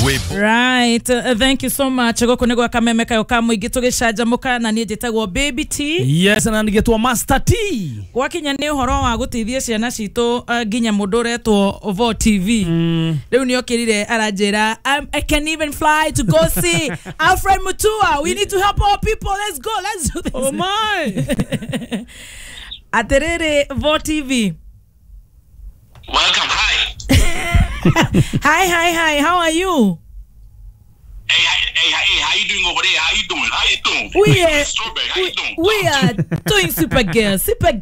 Right, thank you so much. Goko nego kameme kayo kamwe gitugicaja muka na nie njitagwo Baby T. Yes, na nigitwa Master T. Gwakinya ni uhoro wa gutithia ciana citu ginya mundu retwo Vo TV. Riu ni okirire aranjira I can even fly to go see Alfred Mutua. We need to help our people. Let's go. Let's do this. Oh my. Aterere Vo TV. Welcome, hi. Hi. How are you? Hey, how you doing over there? How you doing? We are doing super gay.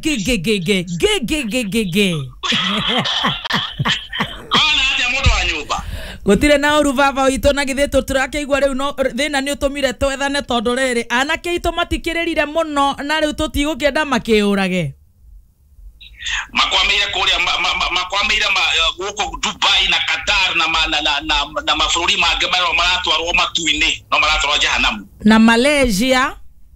Gutire na uruvava wito na githito turakeigwa riu no thina ni utumire twethane tondu riri anake ito matikirerire muno na riu tutigukenda makiurage makwameira kuria makwameira guko Dubai na Qatar na mafururi mage maratwarwo matuine no maratwarwo jahanamu na Malaysia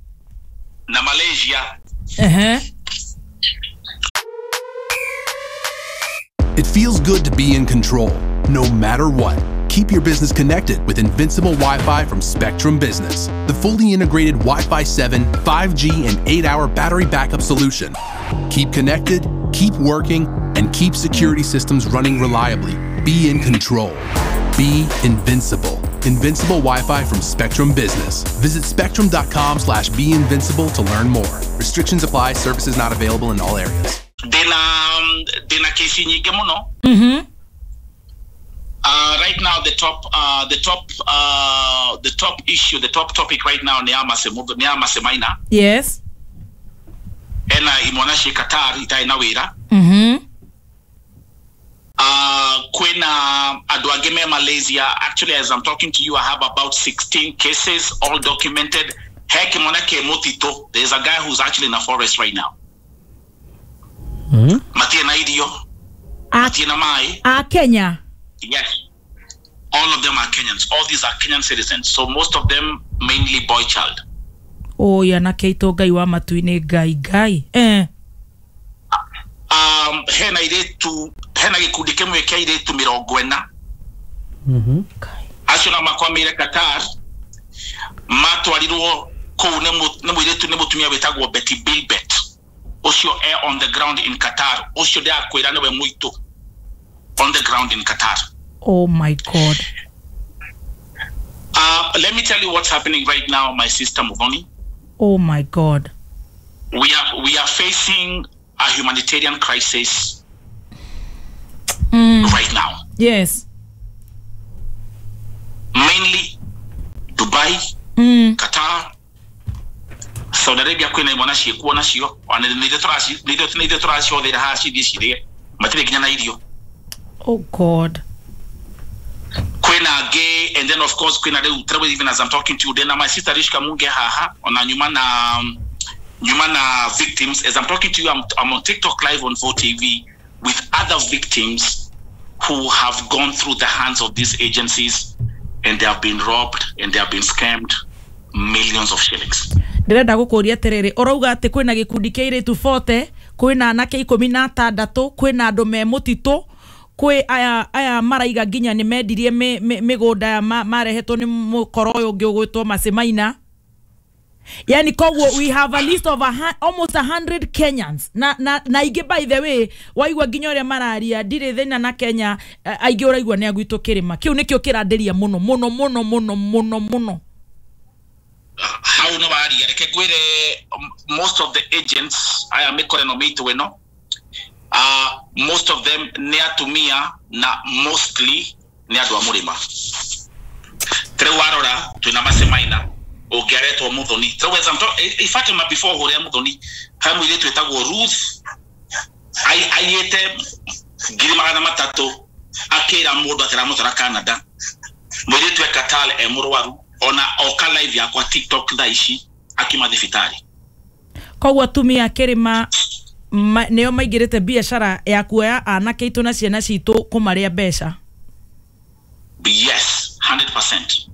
It feels good to be in control, no matter what. Keep your business connected with Invincible Wi-Fi from Spectrum Business, the fully integrated Wi-Fi 7, 5G, and 8-hour battery backup solution. Keep connected, keep working, and keep security systems running reliably. Be in control. Be invincible. Invincible Wi-Fi from Spectrum Business. Visit spectrum.com/beinvincible to learn more. Restrictions apply. Services not available in all areas. Dena kesi nyingi muno. Right now the top topic right now ni amase maina. Yes. Ena imona shi Qatar itaina wira. Kwena adwageme Malaysia. Actually, as I'm talking to you, I have about 16 cases, all documented. Heck, imona ke motito. There's a guy who's actually in a forest right now. Matina idio. Matina mai. Kenya. Yes. All of them are Kenyans. All these are Kenyan citizens. So most of them mainly boy child. Oh, yana keito gai wa matuine gai. Hena gikundi kemwe kia iretu 40. Acio na makwamire Qatar matwarirwo kou ne muiretu ne mutumia wetagwo Betty Bilbet. Ocio on the ground in Qatar. Ocio de akwira ne we muito on the ground in Qatar. Oh my God. Let me tell you what's happening right now, my sister Muvoni. Oh my God. We are facing a humanitarian crisis right now. Yes. Mainly Dubai, Qatar, Saudi Arabia kwena imona shi kuona shio. Wana nide trashi odera hashi disire. Matire kinyana idio. Oh God. Kwena gay, and then of course kwena de trouble even as I'm talking to you. Then my sister Rishka Munge haha ona nyumana victims. As I'm talking to you, I'm on TikTok live on Vo TV with other victims who have gone through the hands of these agencies and they have been robbed and they have been scammed millions of shillings. Ndirenda gukuria terere orauga ati kwina gikundi kia iretu 40 kwina anake 16 kwina andu me mutito kwe aya maraiga ginya ni mendirie migunda ya marehetwo ni mukoro ungi ugwitwo Masemaina. Yani kogwo we have a list of almost 100 Kenyans na ige by the way waigwa ginya ore mararia ndire thina na Kenya aige uraigwa ne agwito kirima kiu nikio kiranderia muno how no baria ekegwire most of the agents aya mikore no mitu weno most of them ne atumia na mostly ne andu amurima trewarora twina Masemaina ogereto Muthoni. So as I'm talking, if I tell before Horea Muthoni, hamu ile twetagwo Ruth ayete girimagana matatu akera mundu ataramutora Canada mwire twe Qatar emurwaru ona oka live ya kwa TikTok daishi akimathifitari kogwo atumia kirima neo maigirite biashara ya kuoya anake itu na ciana citu kumaria mbeca. Yes, 100%.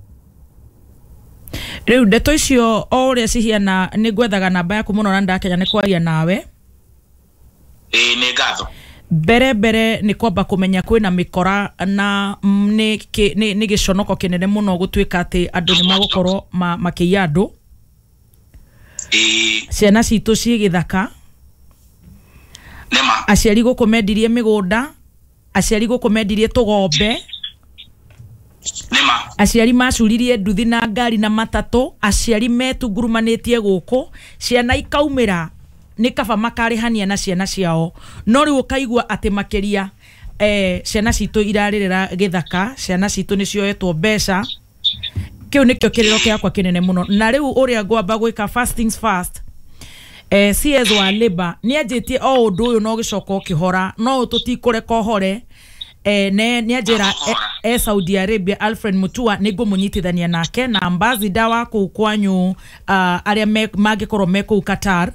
Riu ndeto icio o uria cihiana ni gwethaga namba yaku muno na ndakenya ni kwaria nawe. Nĩ ngatho. bere ni kwamba kumenya kwina mikora na ni giconoko kinene muno gutwika ati andu ni magukorwo makiya andu ciana citu ci githaka nema aciari gukumendirie migunda aciari gukumendirie tugombe nema aciari macuririe nduthi na ngari na matatu aciari metungurumanĩtie guku ciana ikaumĩra ni kaba makarĩhania na ciana ciao no rĩu ukaigua ati makeria ciana citũ irarĩrĩra githaka ciana citũ nĩ cioetwo mbeca kiu nikio kiriro kiakwa kinene muno na rĩu ũrĩa ngwamba gwĩka first things first CS wa Labour ni anjĩtie o ũndũ ũyũ no gĩcoka ũkĩhora no tũtikũreka ũhore ni anjĩra Saudi Arabia Alfred Mutua nĩ ngũmũnyitithania nake na ambassador wa kũu kwanyu arĩa mangĩkorwo me kũu Qatar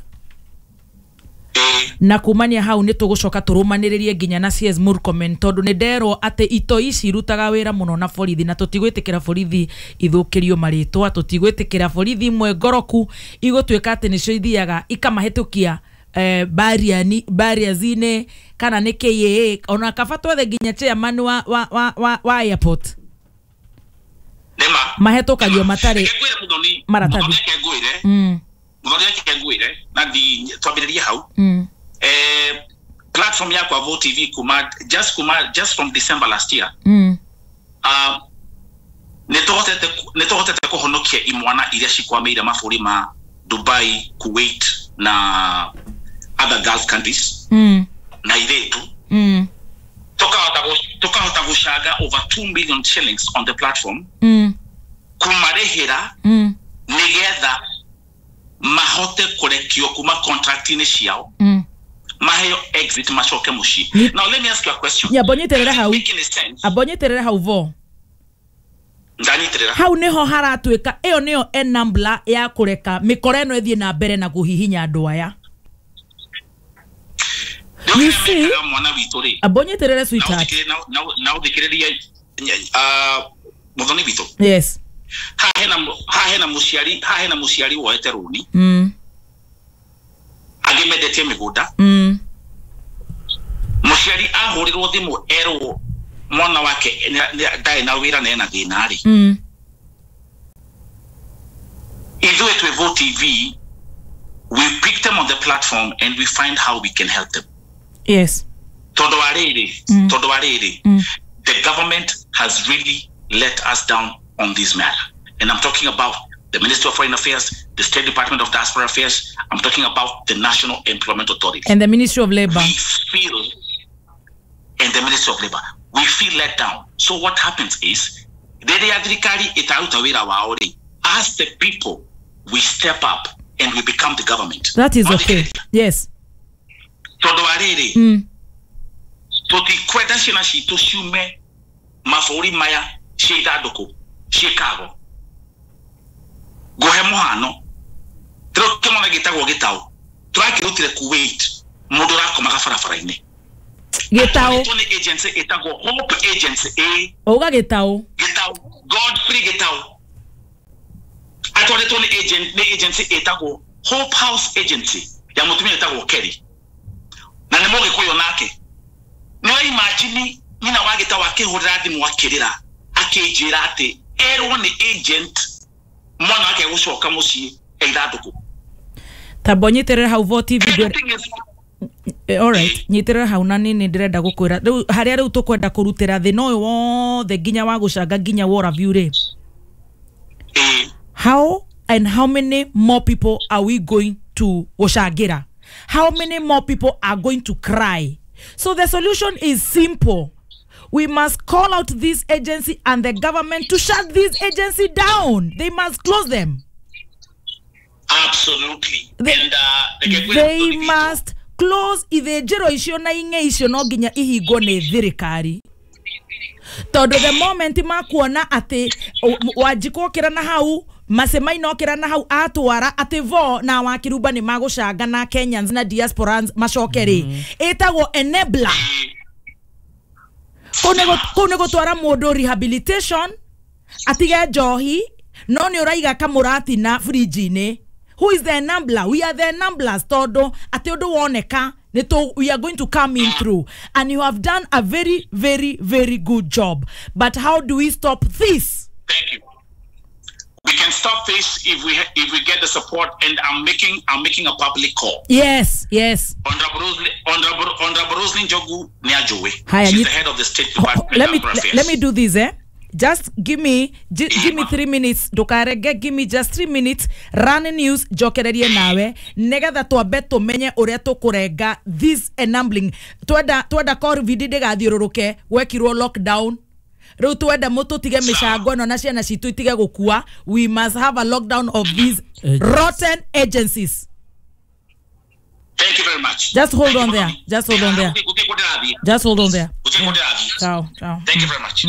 na kumania hau nĩ tũgũcoka tũrũmanĩrĩrie nginya na CS Murkomen tondũ nĩ nderwo atĩ ito ici irutaga wĩra mũno na borithi na tũtigwĩtĩkĩra borithi ithũkĩrio marĩtwa tũtigwĩtĩkĩra borithi imwe ngoroku igũtuĩka atĩ nĩcio ithiaga ikamahĩtũkia barriers-inĩ kana nĩ KAA ona kaba twethe nginya chairman wa airport mahĩtũkagio matarĩ maratathi muthoni kengwire na di twambiririe hau platform ya kwa Vote TV just from December last year netohotete kuhonokia imwana iria cikwameire mabũrũri ma Dubai, Kuwait na other Gulf countries na iretu tukahota gũcanga over 2 million shillings on the platform kumarehera nigetha mahote kurekio kuma contractini ciao maheo exit macoke muci. Now let me ask you a question. Abonyeterere hau vo ndaniterera hau niho haratwika iyo niyo enabler ya kureka mikora eno ethie na mbere na guhihinya andu aya. You see, abonyeterere sweetheart now thikiriria muthoni bitu. Yes. Hahena musiari woete runi agimedetie migunda musiari ahurirwo thimu erwo mwana wake ndai na wira na ena thinari ithuĩ twĩ Vote TV we pick them on the platform and we find how we can help them. Yes. Todo wariri the government has really let us down on this matter. And I'm talking about the Ministry of Foreign Affairs, the State Department of Diaspora Affairs. I'm talking about the National Employment Authority. And the Ministry of Labor. We feel let down. So what happens is, as the people, we step up and we become the government. That is okay. Yes. Chicago gohe muhano tro kemona gitagwo gitao turakirutire Kuwait mundu rakoma gafarafara-ini gitao tone agency etagwo Hope Agency oga gitao Godfrey gitao atore tone agency etagwo Hope House Agency ya mutumia etagwo Kerry na nemo gikuyo nake no imagine nyina wa gitao akihurira thimu akirira akejira ati erwo ni agent mwana wake gucoka muci eirathuku tabonyeterera hau Vote TV all right nyiterera hau na nini ndirenda gukwira riu haria riu tukwenda kurutira thina uyu wothe nginya wa gucanga nginya wora view ri how and how many more people are we going to gucangira? How many more people are going to cry? So the solution is simple. We must call out this agency and the government to shut this agency down. They must close them. Absolutely. They must close ithejero icio na inge icio no nginya ihingo ni thirikari. Todo the moment makuona ati wajiko kira na hau masemai no kira na hau atwara ati vo na wakiruba ni magucanga na Kenyans na diasporans macokeri etagwo enabler. Kone gutwara mundu rehabilitation atige njohi no ni uraiga kamurati na fridge-ini Who is the enabler? We are the enablers. Todo ateodo woneka. We are going to come in through. And you have done a very, very, very good job. But how do we stop this? Thank you. We can stop this if we get the support, and I'm making a public call. Yes. Honorable Roslyn Jogu Niajowe. Hi, she's the head of the State Department. Let me do this, Just give me 3 minutes. Dokarege, give me just 3 minutes. Run news, jokererie nawe. Nega da tuabeto menye oreto kurega. This enabling. Tuada kor vidide gadiroroke. Wekiro lockdown. Tuada moto tige mishago no nashia na shitu tige gukua. We must have a lockdown of these rotten agencies. Thank you very much. Just hold on there. Just hold on there. Ciao. Thank you very much.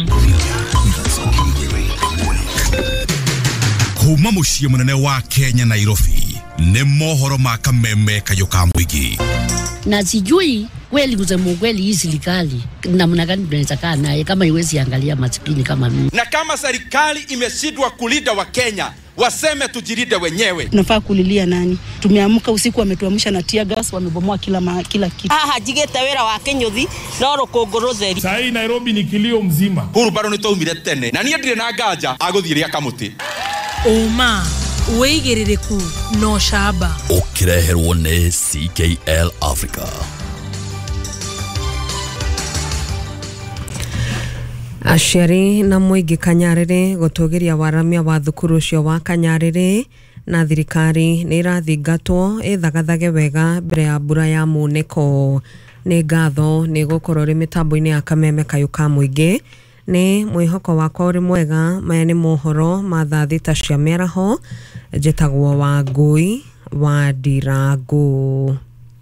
Kuma mushie munene wa Kenya Nairobi ne mohoro makameme kayoka mwigi na sijui kweli kusema kweli hii serikali namna gani tunaweza kaa naye kama iwezi angalia maskini kama mimi. Na kama serikali imeshindwa kulinda wa Kenya, waseme tujirinde wenyewe. Tunafaa kulilia nani? Tumeamka usiku wametuamsha na tear gas, wamebomoa kila kitu. Jigeta wera wa Kenyothi no rukunguruzeri. Sai Nairobi ni kilio mzima. Huru bado nitaumire tene. Na niye ndire na nganja aguthiria kamuti. Oma weigiririku no shaba. Ukireherwo ne CKL Africa. Aciari na muingi Kanyarire gutugiria waramia wa thukuru cio wa Kanyarire na thirikari ni irathingatwo ithagathage wega mbere ya mbura ya muneko. Ni ngatho ni gukorwo ri mitambo-ini ya kameme kayuka muingi ni mwihoko wakwa uri mwega. Maya ni mohoro ma thaa thita cia mĩaraho. Njĩtagwo Wangui wa Ndirangu.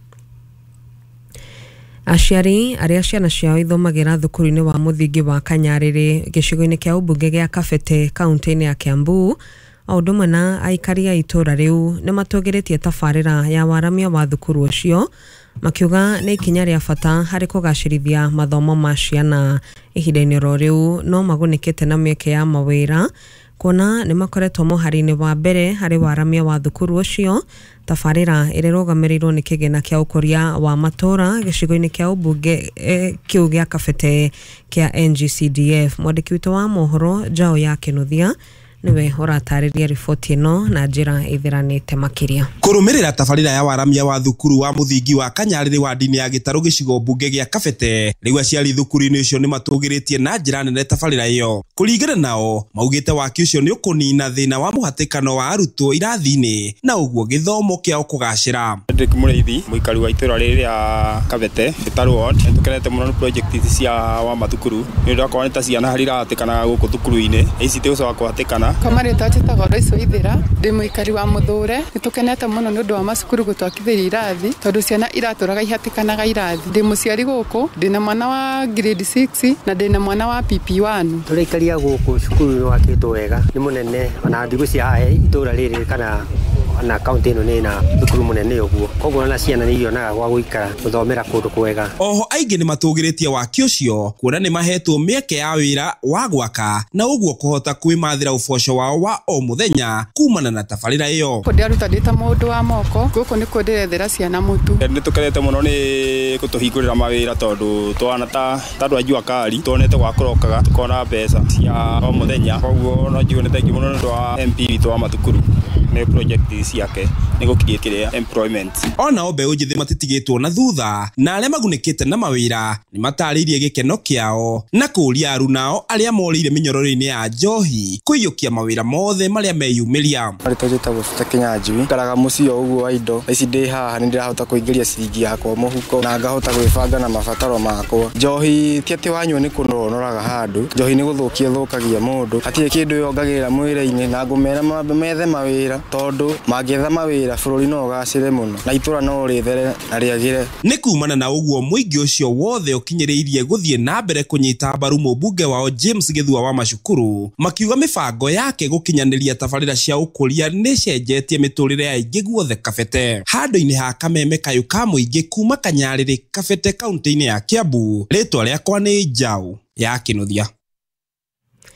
Aciari aria ciana ciao ithomagira thukuru-ini wa muthingi wa Kanyarire gicigo-ini kia ubunge gia Kabete kaunti-ini ya Kiambu o ũndũ ũmwe na aikari a itura riu ni matũgĩrĩtie tabarĩra ya waramia wa thukuru ucio makiuga ni ikinya ria bata hari kugacirithia mathomo ma ciana. Ihinda-inĩ ro riu no magunĩkĩte na mĩeke ya mawĩra kuona ni makoretwo mũhari-inĩ wa mbere hari waramia wa thukuru ucio. Tabarĩra ĩrĩrũgamĩrĩirwo nĩ kĩgĩna kĩa ũkũria wa matũra gĩcigo-inĩ kĩa ũmbunge kĩu gĩa Kabete kĩa NGCDF. Mwandĩki witũ wa mohoro Njao ya Kĩnuthia niwe ũratarĩria riboti ĩno na njĩra ĩthiranĩte makĩria. Kũrũmĩrĩra tabarĩra ya waramia wa thukuru wa muthingi wa Kanyarire wa ndini ya Gĩtarũ gĩcigo mbunge gĩa Kabete, rĩu aciari thukuru-inĩ ũcio nĩ matũgĩrĩtie na njĩra nene tabarĩra ĩyo. Kũringana nao, maugĩte waki ũcio nĩ ũkũnina thĩna wa mũhatĩkano wa arutwo irathi-inĩ na ũguo gĩthomo kĩao kũgacĩra. Ndĩk Mũrĩithi, mũikari wa itũra rĩrĩ rĩa Kabete, Gĩtarũ ward, nĩtũkenete mũno nĩ project cia wa mathukuru. Nĩ ũndũ wa ta ciana harĩ irahatĩkana gũkũ thukuru-inĩ. Ici tĩgũcoka kũhatĩkana. Kamari twachitaga Roiso Ithira ndi muikari wa Muthure nitukenete muno ni undu wa masukuru gutwakithiria irathi tondu ciana iraturaga ihatikanaga irathi. Ndi muciari guku ndina mwana wa grade 6 na ndina mwana wa PP1. Turikaria guku cukuru wakitwo wega ni munene ona ndigu cia hae itura riri kana na kaunti ino ni na thukuru munene uguo koguo na ciana ni irionaga gwa guikara guthomera kundu kwega. Oho aingi ni matũgĩrĩtie waki ũcio kuona ni mahetwo mĩeke ya wĩra wa gwaka na ũguo kũhota kwĩmathĩra ũboco wao wa o muthenya kumana na tabarĩra ĩyo. Kũndiaruta ndĩ ta mũndũ wa moko gũkũ nĩ kũndirethera ciana mũtu. Nĩtũkenete mũno nĩ gũtũhingũrĩra mawĩra tondũ twana ta andũ a Juakari tuonete gwa kũrokaga tukona mbeca cia o muthenya koguo no njigue nĩ thengiũ mũno nĩ ũndũ wa MP witũ wa mathukuru nĩ project ciake nĩ gũkirĩtĩria employment. Ona mbeũ njĩthĩ matitigĩtwo na thutha na arĩa magunĩkĩte na mawĩra nĩ matarĩirie gĩkeno kĩao na kũria arunao arĩa morĩire mĩnyororo-inĩ ya njohi kũiyũkia mawĩra mothe marĩa meyumĩria. Rĩtwa njĩtagwo Peter Kĩnyanjui, ngaraga mũciĩ o ũguo wa indo ici ndĩ haha nĩ ndĩrahota kũingĩria ciringi yakwa mũhuko na ngahota gwĩbanga na mabataro makwa. Njohi ti atĩ wanyua nĩ kũnonoraga handũ, njohi nĩ gũthũkia thũkagia mũndũ, hatirĩ kĩndũ yongagĩrĩra mwĩrĩ-inĩ na ngũmera methe mawĩra tondu mangĩetha mawĩra bũrũri no ũgacĩre mũno na itũra no rĩthere na rĩagĩre. Nĩ kumana na ũguo mũingĩ ũcio wothe ũkinyĩrĩirie gũthiĩ na mbere kũnyita mbaru mũmbunge wao James Gĩthua wa Macukuru makiuga mĩbango yake gũkinyanĩria tabarĩra cia ũkũria nĩ cenjetie mĩtũrĩre ya aingĩ guothe Kabete. Handũ-inĩ ha kameme kayũ ka mũingĩ kuma Kanyarĩrĩ Kabete kaunti-inĩ ya Kiambu, rĩtwa rĩakwa nĩ Njau ya Kĩnuthia.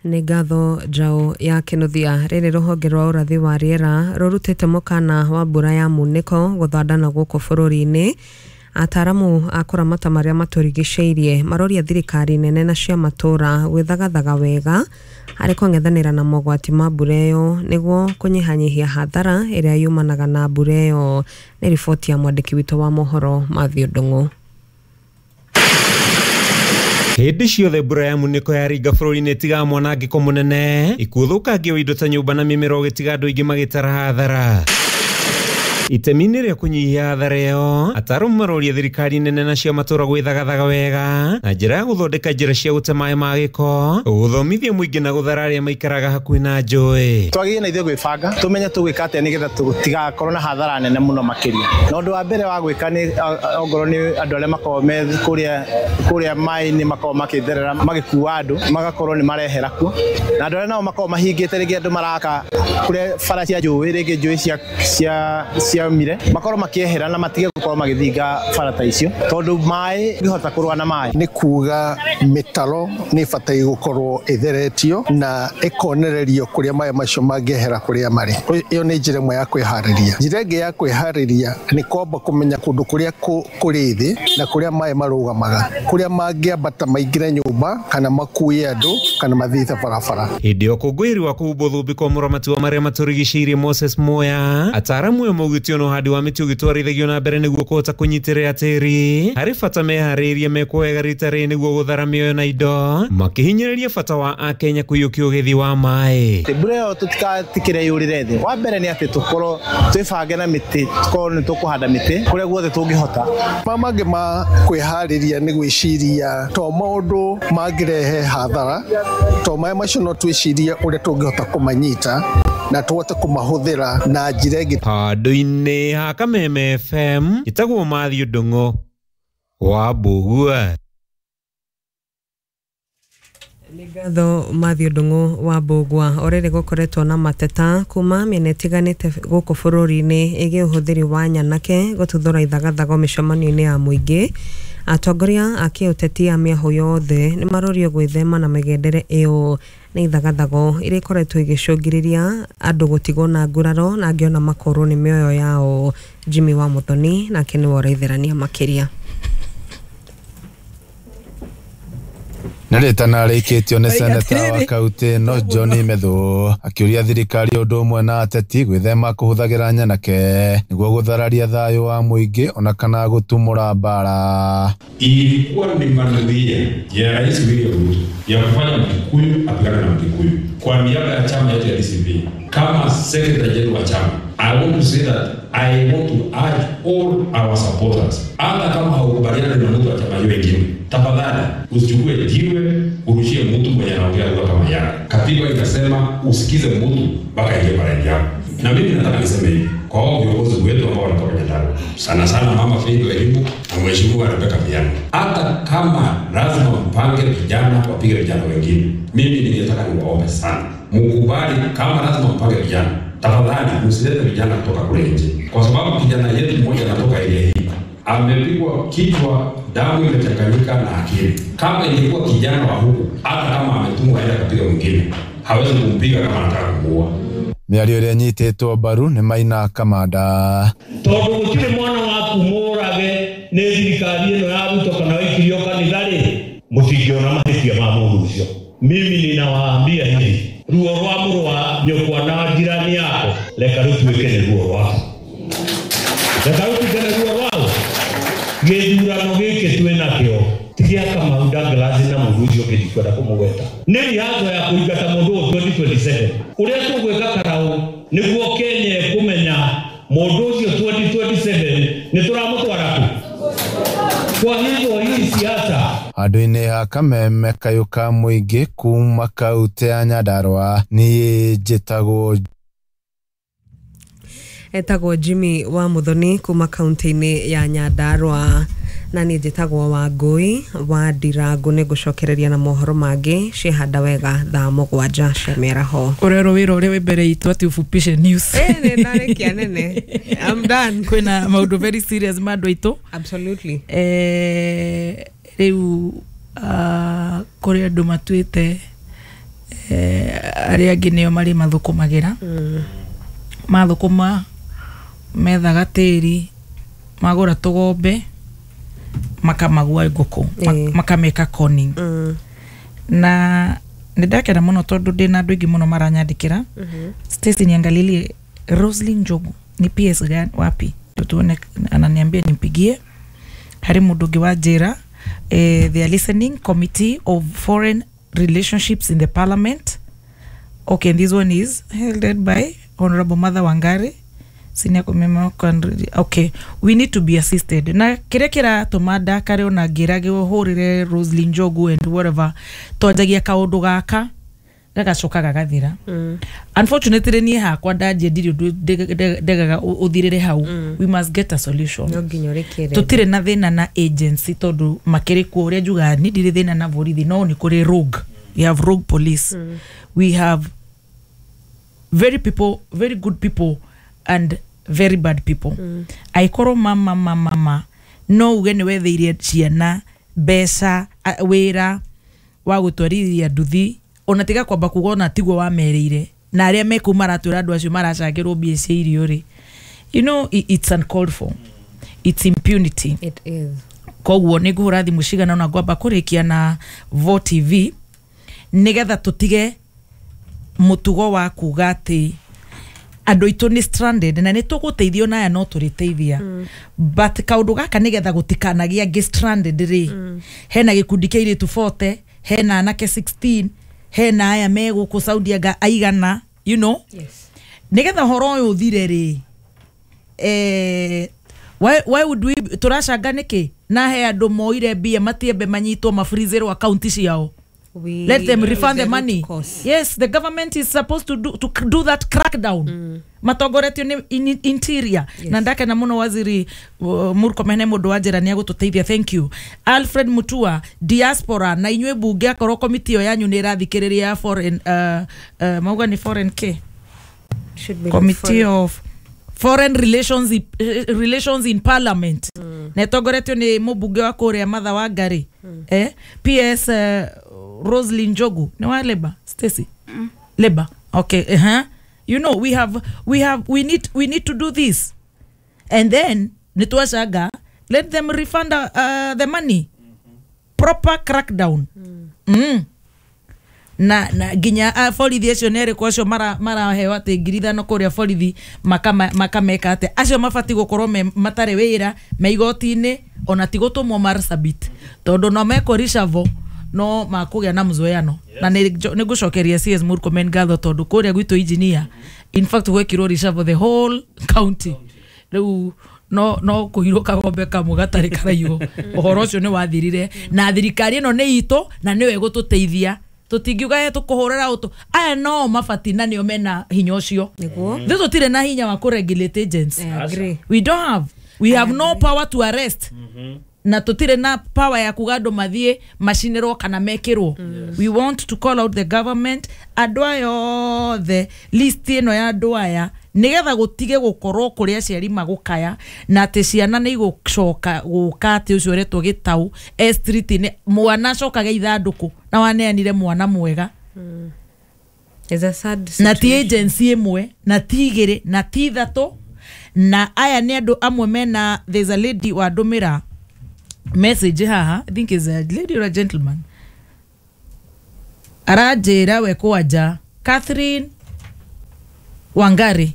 nĩ ngatho njaũ ya Kĩnuthia rĩrĩ rũhonge rwa ũrathi wa rĩera rũrutĩte mũkana wa mbura ya munĩko gũthandana gũkũ bũrũri-inĩ. Ataramu a kũramata marĩa matũrigicĩirie maroria thirikari nene na cia matũra gwĩthagathaga wega harĩ kũng'ethanĩra na mogwati ma mbura ĩyo nĩguo kũnyihanyihia hathara ĩrĩa yumanaga na mbura ĩyo. Nĩ riboti ya mwandĩki witũ wa mohoro Mathew Ndung'u. Hĩndĩ ciothe mbura ya munĩko yaringa bũrũri-inĩ ĩtigaga mwanangĩko mũnene, ikuthũkangia wa indo ta nyũmba na mĩmera ũgĩtiga andũ aingĩ magĩtara hathara. Itemi-inĩ rĩa kũnyihia hathara ĩyo, ataramu maroria thirikari nene na cia matũra gwĩthagathaga wega na njĩra ya gũthondeka njĩra cia gũte maĩ ma gĩko, gũthomithia mũingĩ na gũthara arĩa maikaraga hakuhĩ na njũĩ. Twagĩrĩire na ithuĩ gwĩbanga tũmenye tũgwĩka atĩa nĩgetha tũtigakorwo na hathara nene mũno makĩria. Na ũndũ wa mbere wa gwĩka nĩ ongorwo nĩ andũ arĩa makorwo me kũrĩa maĩ-inĩ makorwo makĩtherera magĩkua andũ magakorwo nĩ marehera kuo, na andũ arĩa nao makorwo mahingĩte rĩngĩ andũ maraka kũrĩa bara cia njũĩ rĩngĩ njũĩ ciaumire makorwo makiehera na matige gukorwo magithinga barata icio tondu mai ngihota kurwa na mai. Ni kuga mitaro ni fatai gukorwo itheretio na ikonererio kuria mai macio mangehera kuria mari. Iyo ni njira imwe ya kwihariria. Njira ingi ya kwihariria ni kwamba kumenya kundu kuria kuri thi na kuria mai marugamaga, kuria mangiambata maingire nyumba kana makuie andu kana mathithe barabara. Hĩndĩ ũkũngũĩri wa kũhumbwo thũmbĩ kwa mũramati wa marĩa matũrigicĩirie Moses Moya, ataramu ĩyo maugĩtio no handi wa mĩtĩ ũgĩtwarithagio na mbere nĩguo kũhota kũnyitĩrĩra tĩri harĩ bata meharĩrĩrie mekuoega rita rĩrĩ nĩguo gũthara mĩoyo na indo, makĩhinyĩrĩria bata wa Akenya kũiyũkia ũgethi wa maĩ. Mbura ĩyo tũtikatikĩre yũrĩre thĩ. Wa mbere nĩ atĩ tũkorwo twĩbange na mĩtĩ, tũkorwo nĩ tũkũhanda mĩtĩ kũrĩa guothe tũngĩhota. Mangĩ ma kwĩharĩria nĩ gwĩciria to maũndũ mangĩrehe hathara, to maĩ macio no twĩcirie ũrĩa tũngĩhota kũmanyita na tuote kumahũthĩra na njĩra ĩngĩ. Handũ-inĩ ha Kameme FM itagwo Mathew Ndung'u wa Mbũgua. Nĩ ngatho Mathew Ndung'u wa Mbũgua. Orĩrĩ gũkoretwo na mateta kuma mĩena ĩtiganĩte gũkũ bũrũri-inĩ ĩgiĩ ũhũthĩri wa nyanake gũtuthũra ithagathago mĩcemanio-inĩ ya mũingĩ. Atongoria a kĩũteti a mĩahũ yothe nĩ marorio gwĩthema na mĩgendere ĩyo nĩ ithagathago iria ikoretwo igĩcũngĩrĩria andũ gũtigwo na nguraro na angĩ ona makorwo nĩ mĩoyo yao. Jimmy wa Muthoni nake nĩ woraitherania makĩria. Naretana rĩkĩtio nĩ seneta wa kaunti no John Methu akĩũria thirikari ũndũ ũmwe na ateti gwĩthema kũhũthagĩra nyanake nĩguo gũthararia thayũ wa mũingĩ ona kana gũtumũra mbara. Ilikuwa ni manuia ya Rais William Ruto ya kufanya Mkikuyu apigane na Mkikuyu kwa niaba ya chama yetu ya DCP. Kama secretary general wa chama, I want to say that I want to urge all our supporters, hata kama haukubaliana na mtu wa chama wengine, tafadhali usichukue jiwe urushie mtu mwenye anaongea lugha kama yako. Katiba inasema usikize mtu mpaka ingie barani yako. Na mimi nataka niseme hivi kwa hao viongozi wetu ambao wanatoka Nyandarua, sana sana mama Findo Elimu na mheshimiwa Rebecca Miano, hata kama lazima mpange vijana wapige vijana wengine, mimi ningetaka niwaombe sana mkubali kama lazima mpange vijana, tafadhali msilete vijana kutoka kule nje, kwa sababu kijana yetu mmoja anatoka area hii amepigwa kichwa, damu imechanganyika na akili. Kama ilikuwa kijana wa huku, hata kama ametumwa aende kupiga mwingine, hawezi kumpiga kama anataka kumuua. Mĩario ĩrĩa nyitĩtwo mbaru nĩ Maina Kamanda. Tondũ gũtirĩ mwana waku mũrage nĩ thirikari ĩno ya Ruto kana waikirio kanitha-rĩ, mũtingĩona mahĩtia ma mũndũ ũcio. Mimi ninawaambia hivi, ruo rwa mũrũ wa nyũkwa na jirani yako reka rũtuĩke nĩ ruo rwako. Reka rũtuĩke nĩ ruo rwao. Gĩthurano gĩkĩ twĩnakĩo tigia kama Douglas na mũndũ ũcio ũngĩkwenda kũmũgweta. Nĩ rihazo ya kũingata mũndũ ũyũ 2027. Ũrĩa tũgwĩka karaũ nĩguo Kenya kũmenya mũndũ ũcio 2027 nĩ tũramũtwara kũ. Kwa hivyo hii siasa handũ-inĩ ha Kameme kayũka mũingĩ kuma kaunti ya Nyandarua niĩ njĩtagwo etagwo Jimmy wa Muthoni kuma kaunti-inĩ ya Nyandarua na niĩ njĩtagwo Wangui wa Ndirangu. Nĩ ngũcokereria na mohoro mangĩ cihanda wega thaa 7 cia mĩaraho. Ũrero wĩra ũrĩa wĩ mbere itũ ati ufupishe news. Nĩ ndarĩkia nene. I'm done. Kwĩna maũndũ very serious ma andũ aitũ. Absolutely. Rĩu kũrĩ andũ matuĩte aria angi nio mari mathukumagira mathukuma methaga tĩri magũra tũgombe makamagua ngũkũ makameka conning na nindakena muno tondu ndina andu ingi muno maranyandikira Stacy niangalilie Roslyn Njogu ni PS gani wapi tuone ananiambia nimpigie hari mundu ungi wa njira they are listening committee of foreign relationships in the parliament. Okay, and this one is held by Honorable Mother Wangari senior committee. Okay, we need to be assisted na kirekera tumada kare ona ngirage uhurire Roslyn Njogu and whatever twanjagia kaundu gaka gagacoka gagathira. Unfortunately ni hakwa ndaje ndirio ndegaga uthirire hau. We must get a solution. Tutire na thina na agency tondu makiri ku uria juga ni ndire thina na borithi no ni kuri rogue. We have rogue police. We have very good people and very bad people. Aikoro mama no ugene wethirie ciana besa wira wa gutwarithia nduthi onatiga kwamba kugona tigwo wamereire na aria mekuma ratwira andu acio maracangirwo mbia cia irio ri. You know, it's uncalled for. It's impunity. It is. Koguo ni nguhura thimu cigana na ngwamba kurikia na Vo TV nigetha tutige mutugo wa kuga ati andu itu ni stranded na ni tuguteithio na aya no turiteithia but kaundu gaka nigetha gutikanagia ngi stranded ri hena gikundi kia iritu 40 hena anake 16 hena aya meguku Saudi aga aigana, you know. Yes. Nigetha horo uyu uthire ri why would we turacanga niki na he andu moire mbia matiembe manyitwo mafreezer account ciao. Let them refund the money. Yes, the government is supposed to do that crackdown. Matongoretio ni interior. Yes. Na ndake na muno waziri Murkomen mundu wa njira ni agututeithia. Thank you. Alfred Mutua, diaspora na inywe bunge akoro committee yanyu ni rathikiriria foreign mauga ni foreign K. Should be committee of foreign relations in parliament. Na tongoretio ni mubunge wa Korea Mother Wangari. PS Roslyn Njogu no wa Labour Stacy Labour. Okay, you know we need to do this and then nitwashaga let them refund the money. Proper crackdown. Na ginya borithi acio nere kwacio mara hewa te ngirithano kuria borithi makameka ate acio mabati gukorwo matare wira me igoti-ini ona tigutũmwo Marsabit tondu no meko rishavo no makugia na mzoeano. Na nigucokeria CS Murkomen ngatho tondu kuria gwitu engineer in fact gwekirwo rishavo the whole county. Riu no kuhiruka gombe kamwe gatari karaigo uhoro ucio ni wathirire na thirikari ino ni itu na niwe egututeithia tutingiuga tukuhurira utu aya no mabati na nio mena hinya ucio niguo tutire na hinya wa kuregulate agents. We have no power to arrest. Na tutire na power ya kugado mathie machinero kana mekirwo. We want to call out the government adwayo the list ino ya adwaya nigetha gutige gukorwo kuria ciari magukaya na ati ciana ni igucoka guka ati ucio retwo gitau street ni mwana cokaga ithanduku na waneanire mwana mwega. Is a sad situation. Na ti agency imwe na ti igiri na ti ithatu na aya ni andu amwe mena. There's a lady wa ndumira message haha, I think is a lady or a gentleman, arajira we kwaja Catherine Wangari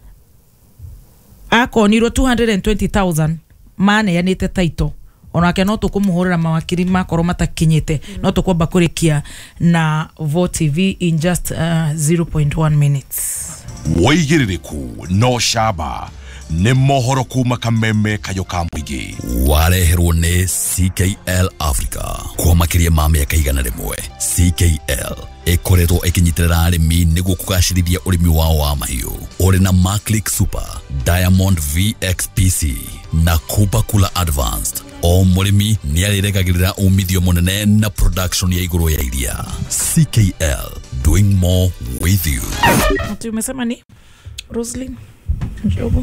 akonirwo 220,000 mane yanite taito onake no tukumuhurira mawakiri makoro matakinyite no tukwamba kurikia na Vo TV in just 0.1 minutes. Waigiririku no shaba ne mohoro kuma kameme kayo ka muigi wareherwo ne CKL Africa kwa makiria ma miaka igana rimwe. CKL ekoretwo ekinyitirira arimi niguo kugacirithia urimi wao wa mahiu. Uri na Maclick Super, Diamond VXPC na Kupa Kula Advanced. O murimi ni ariregagirira umithio munene na production ya iguru ya iria. CKL, doing more with you. Ati umesema ni Roslyn Njogu?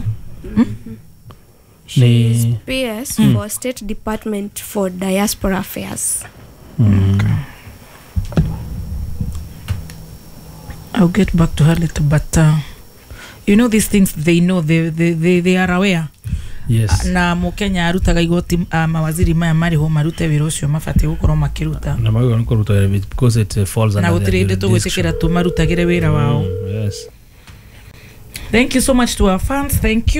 She's PS for State Department for Diaspora Affairs. I'll get back to her later, but you know these things they know, they are aware. Yes. Na Mukenya arutaga igoti mawaziri maya mari ho marute wira ucio mafate gukorwo makiruta. Na magwa nkuruta because it falls under. Na utirinde to gwetekera tu marutagire wira wao. Yes. Thank you so much to our fans. Thank you.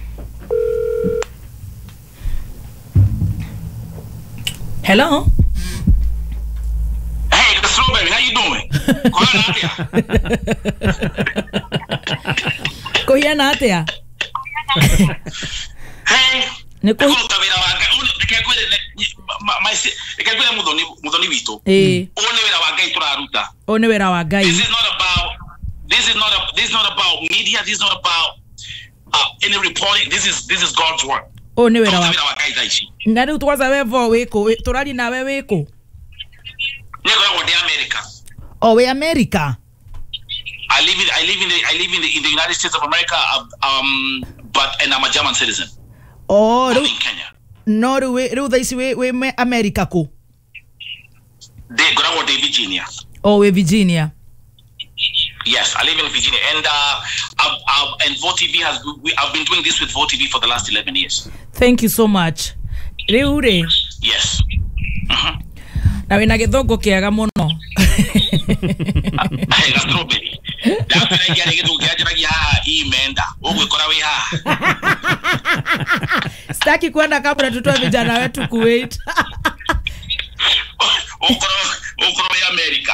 Hello. Hey, the Strawberry, how you doing? Kohiana atia. Hey, Neko tawira wanga ikagwira mudoni wito. One wira wa Ngai turaruta. One wira wa Ngai. This is not about media. This is not about any reporting. This is God's work. One wira wa Ngai daishi. Ngari twaza wevo weko turali na wewe weko. Nego wa America. Oh, we America. I live in the United States of America, and I'm a German citizen. Oh, I'm in Kenya. No, we America ko. They go to Virginia. Oh, we Virginia. Yes, I live in Virginia, and VoTV I've been doing this with VoTV for the last 11 years. Thank you so much. Reure. Yes. Na wina githongo kiaga muno. Strawberry. That's when I get to get imenda. Ugwekora we ha. Sitaki kwenda kabla tutoe vijana wetu Kuwait. Okoro we America.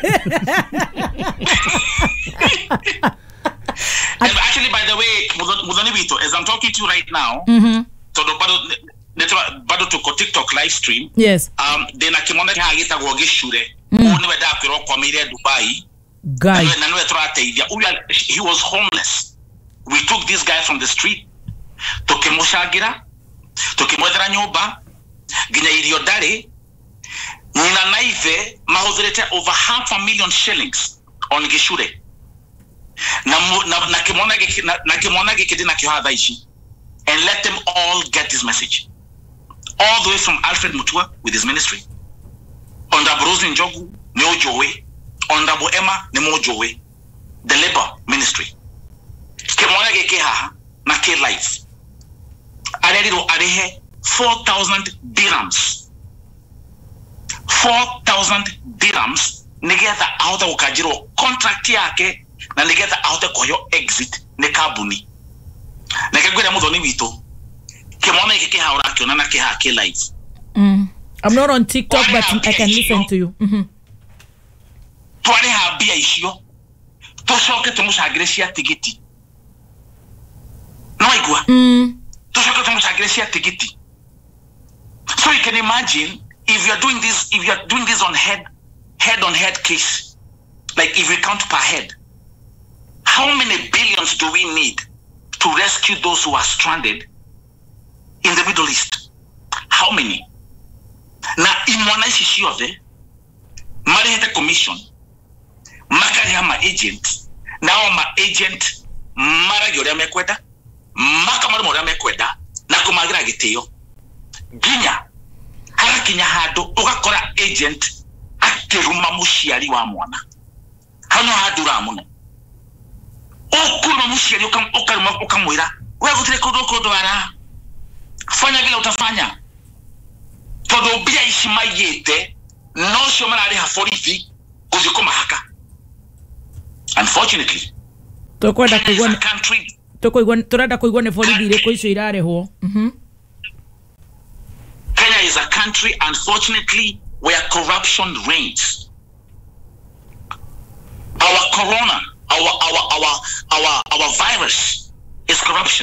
And actually, by the way, Mudhoni Vito, as I'm talking to you right now, so bado tuko TikTok live stream. Yes. Then akimona hagita gogishure. One weda kwiro kwa mire Dubai. Guy. He was homeless. We took this guy from the street. Tukimoshagira. Tukimwethera nyumba. Ginya irio dare. Na naive mahudhirete over 500,000 shillings on gishure. Na kimona gikidina kihadha ishi. And let them all get this message. All the way from Alfred Mutua with his ministry. Honorable Rose Njogu, Neo Joe. Honorable Emma, Nemo Joe. The Labor Ministry. Kimona gekeha na ke life. Adedido adehe 4,000 dirhams. 4,000 dirhams. Negeza auta ukajiro contract yake na negeza auta koyo exit ne kabuni. Nekagwira Mudhoni Vito. Kimona gekeha orakyo na keha ke life. I'm not on TikTok, but I can listen to you. Tuane habia ishio. Toshoke tumusagresia tigiti. No igwa. Toshoke tumusagresia tigiti. So you can imagine if you are doing this on head on head case, like if we count per head, how many billions do we need to rescue those who are stranded in the Middle East? How many? Na imwanaishi shiove marihete commission makari hama agent nao ma agent mara yore mekweda maka mara mora mekweda na kumagira gitio ginya harakinya hado ugakora agent akiruma mushiari wa mwana hano hadura muno okuruma mushiari ukamwira wewe gutire kodo ara fanya vile utafanya todo bia ishimayete no shomara ali haforifi kuzikoma haka. Unfortunately, turada kuigwa ne forifi ile ko icio irareho. Kenya is a country, unfortunately, where corruption reigns. Our corona, our virus is corruption.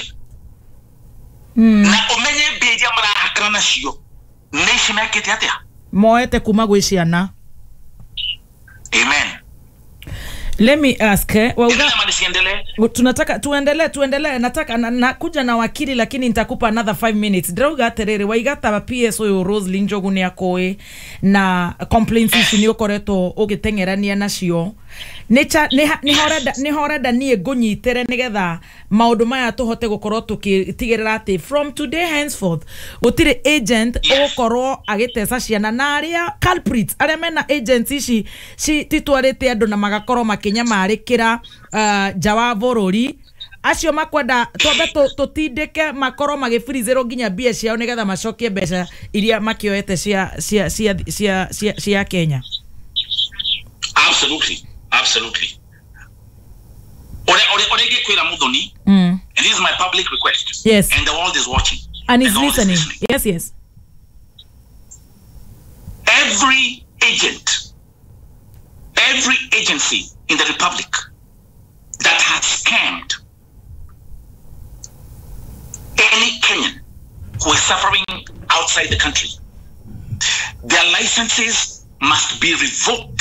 Na omenye beja mara hakana shio. Nation makete atia. Moete kuma gwiciana. Amen. Let me ask, tunataka tuendelee, nataka nakuja na wakili lakini nitakupa another 5 minutes. Droga terere waigata PSO yo Roselyn Njogu ni akoe na complaints ni okoreto ogitengerania nacio nä horenda niä ngå nyitere nä getha maå maya tå hote gå korwo tå kä tigä rä ra atä from today henceforth gå tirä agent å gå korwo agä teca ciana na arä a culprits arä a mena agents ici titwarä te andå na magakorwo makä nyamarä kä ra nja wa bå rå ri acio makwenda twambe tå tindä ke makorwo magä burizärwo nginya mbia ciao nä getha macokie mbeca iria makioete cia Kenya. Absolutely. Ore kwira Muthoni. And this is my public request. Yes. And the world is watching. And is listening. Yes. Every agent, every agency in the Republic that has scammed any Kenyan who is suffering outside the country, their licenses must be revoked.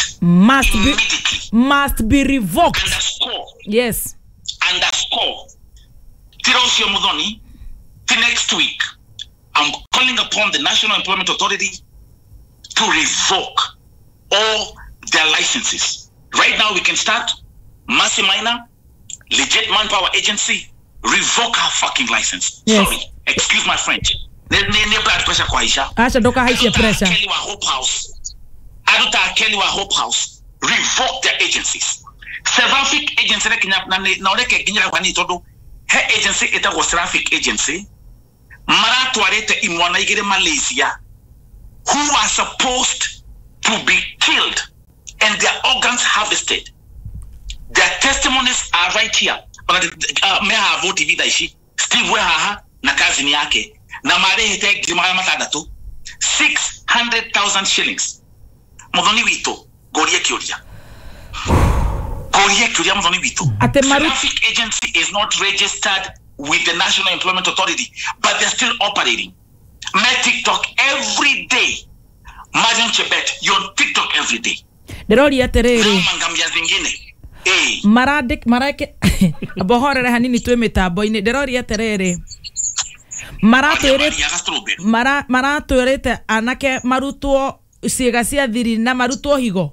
Must be revoked. Underscore. Yes. Underscore. Tirosio Muthoni, next week, I'm calling upon the National Employment Authority to revoke all their licenses. Right now, we can start. Mercy Minor, Legit Manpower Agency, revoke her fucking license. Yes. Sorry, excuse my French. Asha doka haisi pressure. Aduta Kelly wa Hope House revoke their agencies. Seraphic agency na oreke ginyira kwani todo he agency eta go Seraphic agency mara twarete imwana igire Malaysia who are supposed to be killed and their organs harvested. Their testimonies are right here. Me ha vote vida ishi Steve Wehaha na kazi ni yake na mare hete gimara matadatu 600,000 shillings. Muthoni wito goria kioria Muthoni wito. Traffic agency is not registered with the National Employment Authority, but they're still operating. My TikTok every day. Marion Chebet, you're on TikTok every day. Deroria terere. Mangamia zingine. Marake abohorere hanini twe mitambo-ini deroria terere. Maratwirite anake marutwo ciega cia thiri na marutwo higo.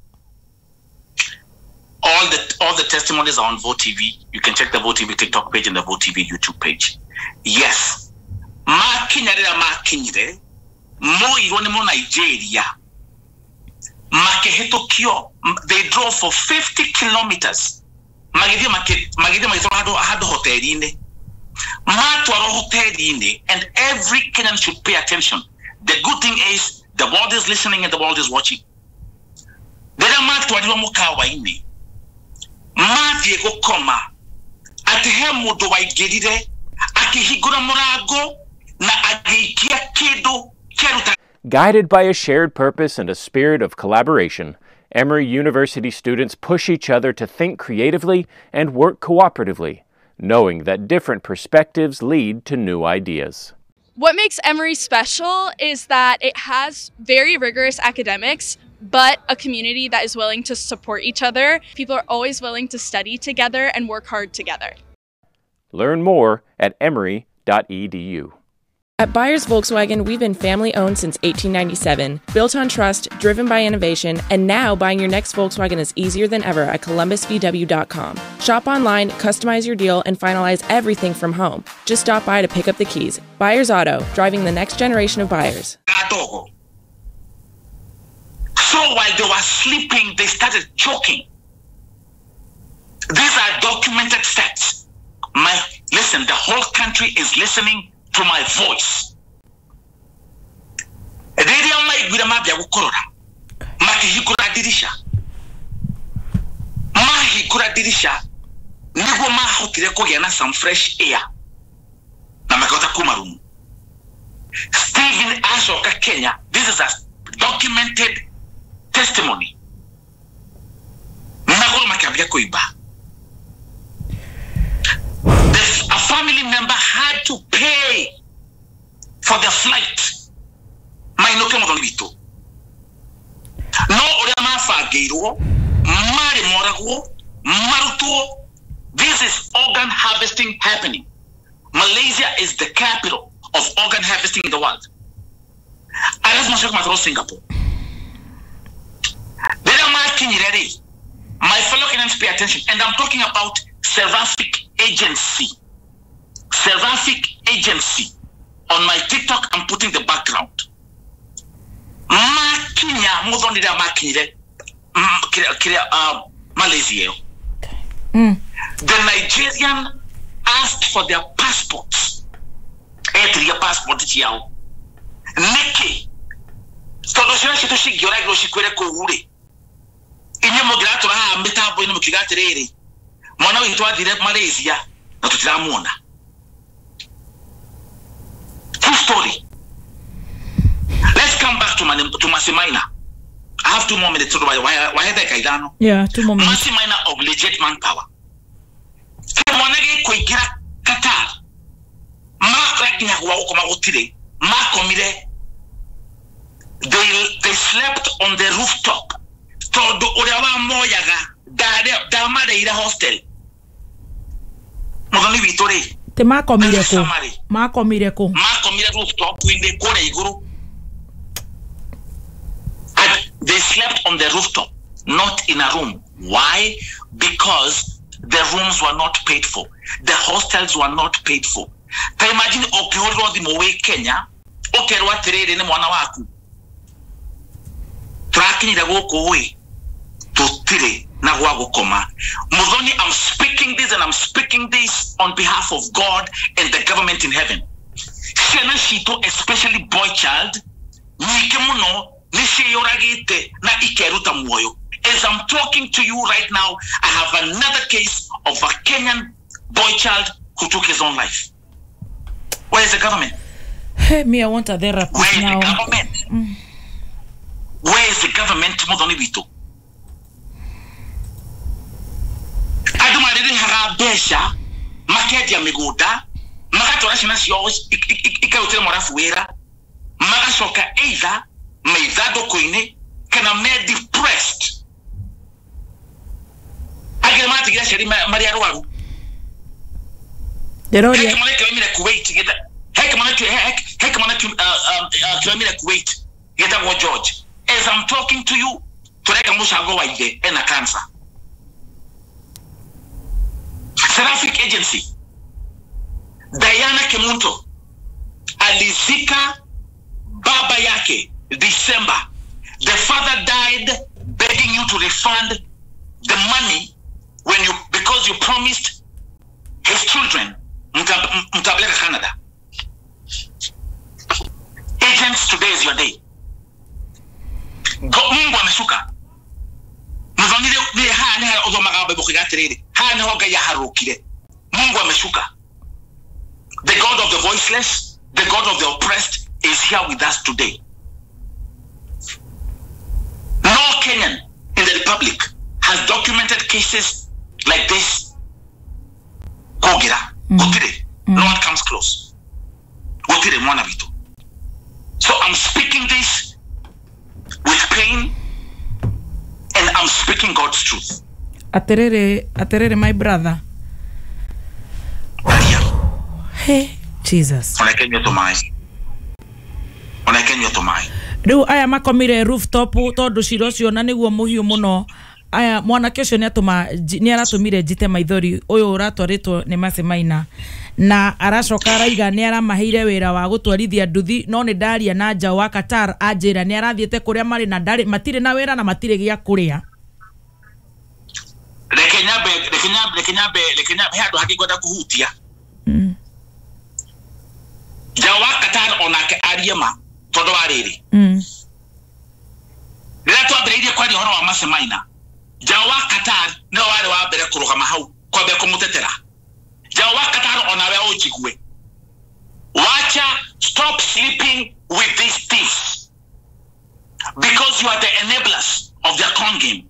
All the testimonies are on VoTV. You can check the VoTV TikTok page and the VoTV YouTube page. Yes. Makinyire mo irone mo Nigeria. Makehetokio, they drove for 50 kilometers. Magide hado hoteline. Matwaro hoteline, and every Kenyan should pay attention. The good thing is the world is listening and the world is watching. Dera matwaro mukawa ine. Diego Koma atehemu do waigirire akihigura murago na agikia kido keruta. Guided by a shared purpose and a spirit of collaboration, Emory University students push each other to think creatively and work cooperatively, knowing that different perspectives lead to new ideas. What makes Emory special is that it has very rigorous academics, but a community that is willing to support each other. People are always willing to study together and work hard together. Learn more at emory.edu. At Byers Volkswagen, we've been family-owned since 1897, built on trust, driven by innovation, and now buying your next Volkswagen is easier than ever at columbusvw.com. Shop online, customize your deal, and finalize everything from home. Just stop by to pick up the keys. Byers Auto, driving the next generation of buyers. So while they were sleeping, they started choking. These are documented facts. Listen, the whole country is listening to my voice. Nigo mahotire kugena some fresh air. Na makota kumarumu. Stephen Ashoka Kenya, this is a documented testimony. A family member had to pay for the flight. This is organ harvesting happening. Malaysia is the capital of organ harvesting in the world. Singapore. My fellow Kenyans, pay attention. And I'm talking about Seraphic Agency. Seraphic Agency. On my TikTok, I'm putting the background. Makinya, Mudonida Makinire, Malaysia. The Nigerian asked for their passports. Their passport yao. Niki. Todosina shito shigira groshi kwere ko ure. Inye mograto ha metapo ino mukigaterere. Mwana witwa dire Malaysia na tutiramuna. True story. Let's come back to Masimaina. I have 2 more minutes to why Kaidano. Yeah, 2 more minutes. Masimaina of legit manpower. Kemonege koigira Qatar. They slept on the rooftop. Todo orewa moyaga da madeira hostel. Modoni Vitore. Te makomire ko. Makomire rooftop in the kore iguru. They slept on the rooftop, not in a room. Why? Because the rooms were not paid for. The hostels were not paid for. Ta imagine okiholwa di mowe Kenya, okerwa terere ne mwana waku. Trakini da woko we to tire na wago koma. Mudhoni, I'm speaking this and I'm speaking this on behalf of God and the government in heaven. Shena shito, especially boy child, nikemuno nishe yoragite na ikeruta mwoyo. As I'm talking to you right now, I have another case of a Kenyan boy child who took his own life. Where is the government? Hey, me, I want a therapist now. Where is the government? Where is the government? Modoni Vito. Aduma didn't have besha, makedia megoda, makatora shinasios, ikautela morafuera, magashoka either, meizado koine, kana me depressed. Agemati gira sheri Maria Ruaru. Deroria. Kuwait get Kuwait get a George. As I'm talking to you, Tureka Musha go away and a cancer. Seraphic Agency. Diana Kemunto. Alizika Baba Yake. December. The father died begging you to refund the money because you promised his children Mtablega Canada. Agents, today is your day. Go Mungu ameshuka. Mzanile ni haa neha ozo magabe bukigatiriri. Haa neha oga ya harukire. Mungu ameshuka. The God of the voiceless, the God of the oppressed is here with us today. No Kenyan in the Republic has documented cases like this. Kogira. No one comes close. So I'm speaking this with pain and I'm speaking God's truth. Aterere, my brother. Hey, Jesus. Riu aya makomire rooftop tondu cirocio na niguo muhiu muno. Aya mwana kesho ni aratumire jite maithori uyu uratwaritwo ni Masimaina na aracoka araiga ni aramaheire wira wa gutwarithia nduthi no ni ndaria na nja wa Qatar ajira ni arathiete kuria mari na ndari matire na wira na matire gia kuria Lekenyabe hado hakigoda kuhutia jawa Qatar onake ariema todo ariri Nirato abreide kwa ni horo wa Masimaina Jawa Qatar no wale wa bere kuruka mahau kwa be kumutetera Jawa Qatar onawe ojigwe Wacha stop sleeping with these thieves because you are the enablers of their con game.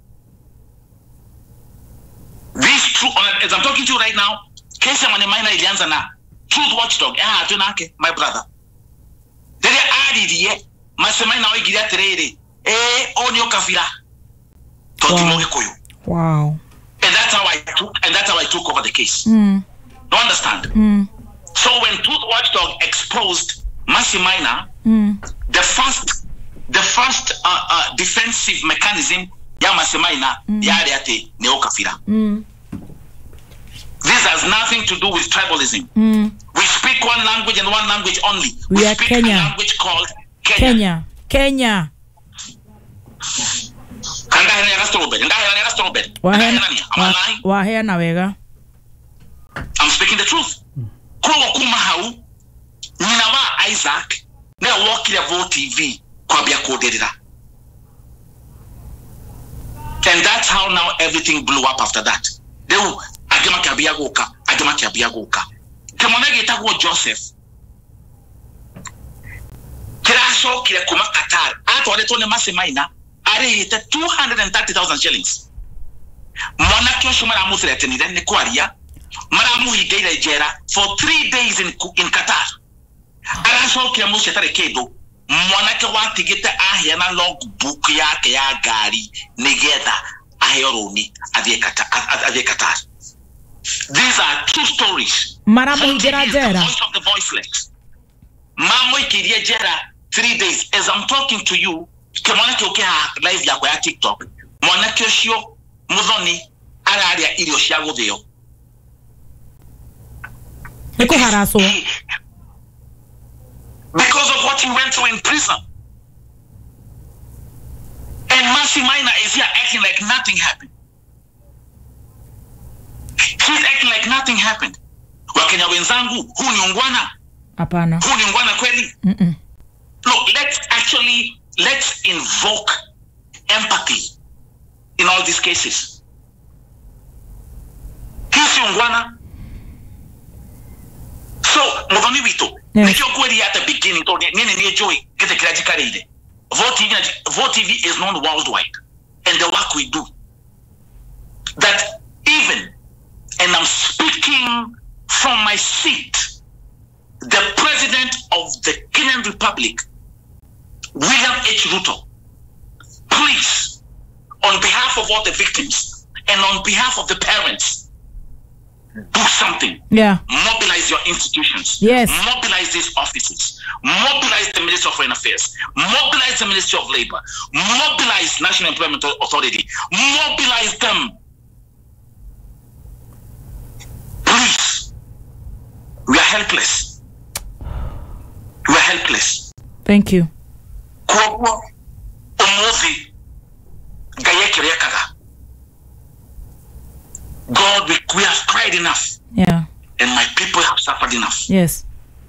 This true as I'm talking to you right now case ya Masimaina ilianza na Truth Watchdog tunake my brother Dere adiye Masimaina oigiria terere onyo kafira Wow. And that's how I took over the case. You understand? So when Truth Watchdog exposed Masimaina, the first defensive mechanism ya Masimaina yale ate ne okafira. This has nothing to do with tribalism. We speak one language and one language only. We are speak Kenya. a language called Kenya. Kenya. Wahena wega. I'm speaking the truth. Kwa kuma hau nina wa Isaac na wokire vo TV kwa bia koderira. And that's how now everything blew up after that. Deu agema kabia goka, agema kabia goka. Kemonege itago Joseph. Kirasho kile kuma Qatar. Ato wale tone Masimaina are ite 230,000 shillings. Mwana kyosho mara muthretenire ne kwaria. Maramu higeira jera for 3 days in Qatar. Arasho kile mushe tare kedo. Mwanake watigite ahia na logbook yake ya gari nigeda ahioroni adie Qatar. These are true stories. Maramu higeira jera. Voice of the voiceless. Mamo ikiria jera 3 days. As I'm talking to you, kemwanake ukea live yako ya TikTok. Mwanake oshio mudhoni araria irio cia guthio. Niko haraso. Because of what he went through in prison. And Masimaina is here acting like nothing happened. He's acting like nothing happened. Wakenya wenzangu, huu ni ungwana? Hapana. Huu ni ungwana kweli? Look, let's invoke empathy in all these cases. He's ungwana. So, Mudhoni Wito, if you're going at the beginning, get a graduate. Vote TV is known worldwide, and the work we do. That even, and I'm speaking from my seat, the President of the Kenyan Republic, William H. Ruto, please, on behalf of all the victims and on behalf of the parents, do something. Yeah. Mobilize your institutions. Yes. Mobilize these offices. Mobilize the Ministry of Foreign Affairs. Mobilize the Ministry of Labor. Mobilize National Employment Authority. Mobilize them. Please. We are helpless. We are helpless. Thank you. Kwa umuzi gayekere kaga. God, we have cried enough. Yeah. And my people have suffered enough. Yes.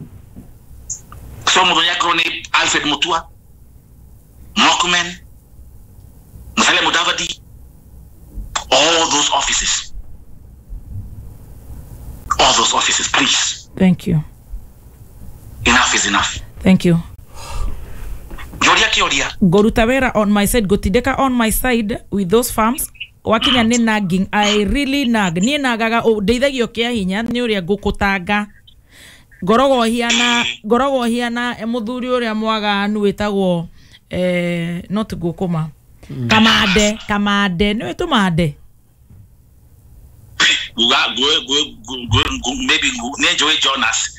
So Mudonyakro Alfred Mutua, Mokumen, Musalia Mudavadi, all those offices. All those offices, please. Thank you. Enough is enough. Thank you. Joria. Gorutavera on my side, Gotideka on my side with those farms. Wakinya ni nagging, I really nag. Ni nagaga o deithagio kia hinya ni uria ngukutanga. Gorogo hiana emuthuri uria mwaga nu wetagwo not gukuma. Kamade ni wetu made. Maybe Joey Jonas.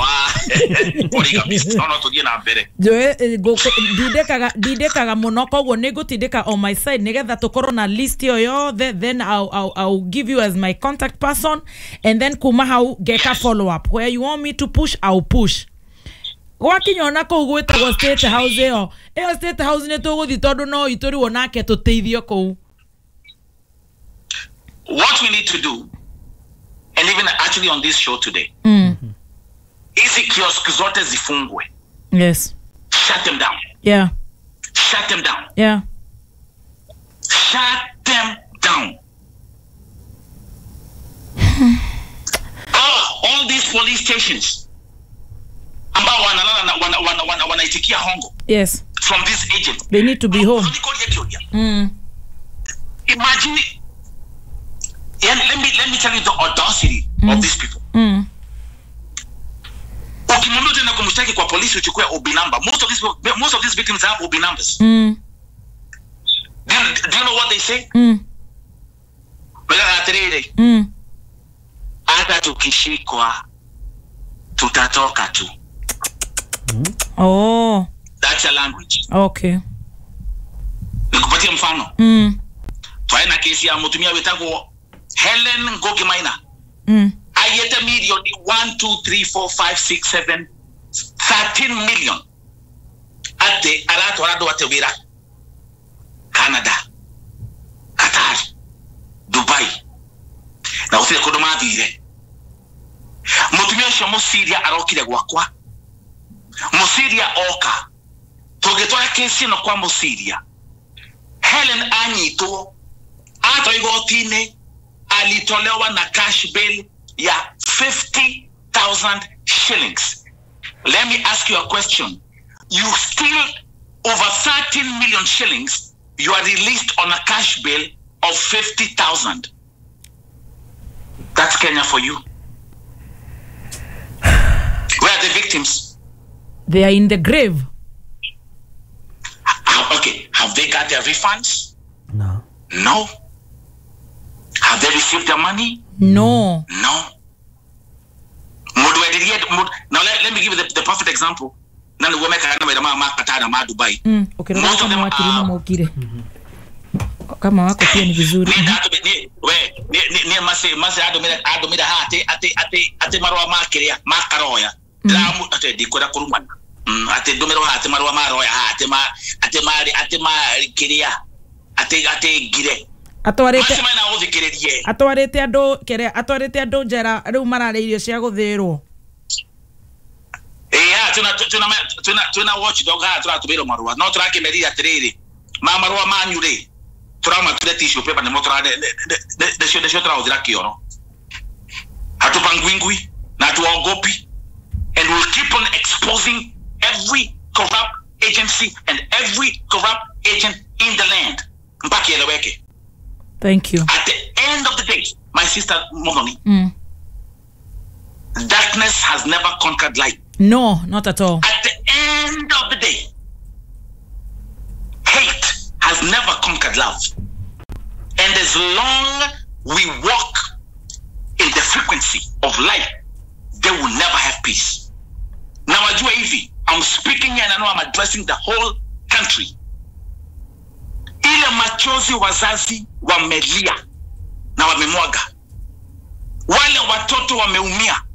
Didekaga monoko go nego tideka on my side nigetha tukoro na list yo then I'll give you as my contact person and then kuma hau geka follow up where you want me to push I'll push. Wakinyona ko gweta go state house yo state house ne to go ditodo no itori wonake to teithio ko. What we need to do, and even actually on this show today, hizi kiosk zote zifungwe. Yes. Shut them down. Yeah. Shut them down. Yeah. Shut them down. All these police stations ambao wanaitikia hongo. Yes. From this agent. They need to be home. Imagine. Let me tell you the audacity of these people. Ukimwambia tena kumshtaki kwa polisi uchukue OB number. Most of these victims have OB numbers. Do you know what they say? Hata tukishikwa tutatoka tu. Oh. That's a language. Okay. Nikupatie mfano. twaina kesi ya mutumia wetagwo Helen Ngogi Maina ayete milioni 1 2 3 4 5 6 7 13 million ate aratwara ndo ate wira Canada, Qatar, Dubai na usire kundu mathire mutumia ucio musiria arokire gwakwa musiria oka tugitwara kesi no kwa musiria Helen anyitwo atwa igotini alitolewa na cash bail ya 50,000 shillings. Let me ask you a question. You steal over 13 million shillings, you are released on a cash bail of 50,000. That's Kenya for you. Where are the victims? They are in the grave. Okay, have they got their refunds? No. No. Have they received their money? No. No. Now let me give you the perfect example. Okay, kama wako pia ni vizuri. Ni mase adomira ate marwa makiria makaroya. Dramu ate dikora kuruma. Ate domero ate marwa maroya ate mari kiria. Ate gire. atwarite andu njera riu marariirio cia guthirwo tuna watchdog turatubira marua no turakimeria atiriri marua manyu ri turamatire tissue paper nimo desho turaudira kioro hatupangwingwi na tuogopi, and we'll keep on exposing every corrupt agency and every corrupt agent in the land mpaka eleweke. Thank you. At the end of the day, my sister Mogoni, darkness has never conquered light. No, not at all. At the end of the day, hate has never conquered love. And as long we walk in the frequency of light, they will never have peace. Now, I'm speaking and I know I'm addressing the whole country. Ile machozi wazazi wamelia na wamemwaga, wale watoto wameumia,